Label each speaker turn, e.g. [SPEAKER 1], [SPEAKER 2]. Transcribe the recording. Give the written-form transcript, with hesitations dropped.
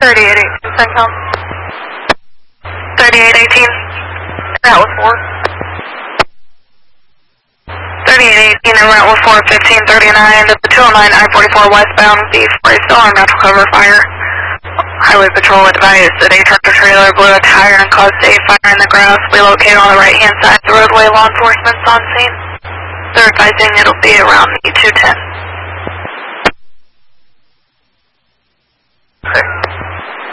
[SPEAKER 1] 3818, CENTCOM. 3818, that was 4. 3818 en route with 41539 to the 209 I-44 westbound B4 still on natural cover fire. Highway Patrol advised that a tractor-trailer blew a tire and caused a fire in the grass. We located on the right-hand side of the roadway. Law enforcement's on scene. They're advising it'll be around E210.